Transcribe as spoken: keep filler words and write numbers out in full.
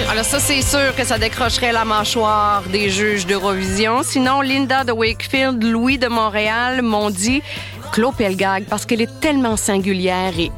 Alors ça, c'est sûr que ça décrocherait la mâchoire des juges d'Eurovision. Sinon, Linda de Wakefield, Louis de Montréal m'ont dit Claude Pelgag parce qu'elle est tellement singulière et